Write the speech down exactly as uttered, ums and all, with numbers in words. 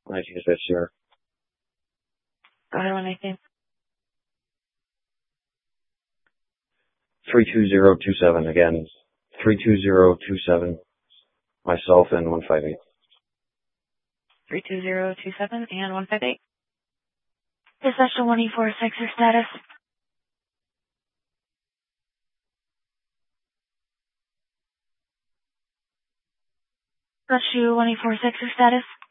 nineteen fifth Sierra. Go ahead, one nineteen. three two zero two seven again. three two zero two seven. Myself and one five eight. three two zero two seven and one five eight. Dispatch one E four six, your status. Dispatch one E four six, your status.